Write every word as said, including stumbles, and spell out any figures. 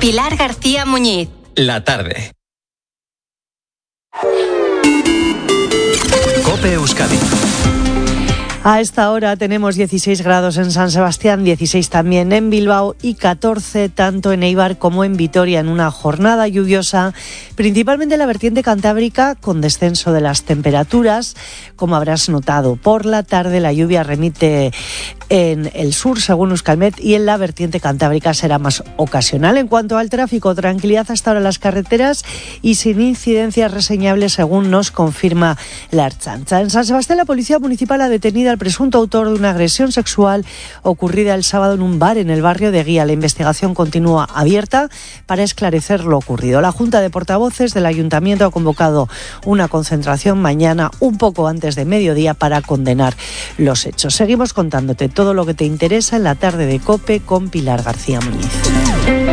Pilar García Muñiz. La tarde. COPE Euskadi. A esta hora tenemos dieciséis grados en San Sebastián, dieciséis también en Bilbao y catorce tanto en Eibar como en Vitoria, en una jornada lluviosa, principalmente en la vertiente cantábrica, con descenso de las temperaturas. Como habrás notado, por la tarde la lluvia remite en el sur, según Euskalmet, y en la vertiente cantábrica será más ocasional. En cuanto al tráfico, tranquilidad hasta ahora en las carreteras y sin incidencias reseñables, según nos confirma la Ertzaintza. En San Sebastián, la Policía Municipal ha detenido al presunto autor de una agresión sexual ocurrida el sábado en un bar en el barrio de Guía. La investigación continúa abierta para esclarecer lo ocurrido. La Junta de Portavoces del Ayuntamiento ha convocado una concentración mañana, un poco antes de mediodía, para condenar los hechos. Seguimos contándote todo lo que te interesa en la tarde de COPE con Pilar García Muñiz.